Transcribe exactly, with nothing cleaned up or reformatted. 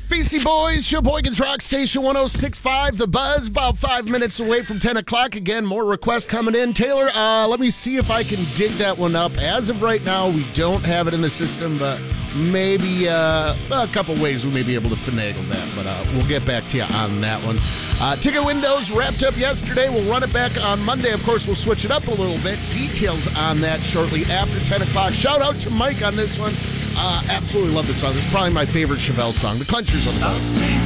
Feasty Boys, Sheboygan's Rock Station one oh six point five. The Buzz, about five minutes away from ten o'clock. Again, more requests coming in. Taylor, uh, let me see if I can dig that one up. As of right now, we don't have it in the system, but maybe uh, a couple ways we may be able to finagle that. But uh, we'll get back to you on that one. Uh, ticket windows wrapped up yesterday. We'll run it back on Monday. Of course, we'll switch it up a little bit. Details on that shortly after ten o'clock. Shout out to Mike on this one. Uh, absolutely love this song. This is probably my favorite Chevelle song. The Clenchers on the Buzz.